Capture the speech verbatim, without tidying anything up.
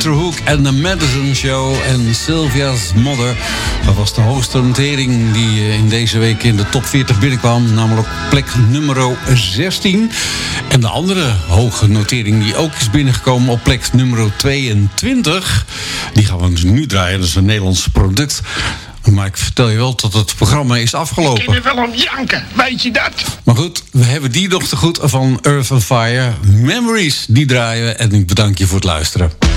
Hook en The Madison Show en Sylvia's Mother. Dat was de hoogste notering die in deze week in de top veertig binnenkwam. Namelijk plek nummer zestien. En de andere hoge notering die ook is binnengekomen op plek nummer tweeëntwintig. Die gaan we nu draaien. Dat is een Nederlands product. Maar ik vertel je wel dat het programma is afgelopen. Ik kan er wel om janken, weet je dat? Maar goed, we hebben die nog te goed van Earth and Fire. Memories, die draaien we. En ik bedank je voor het luisteren.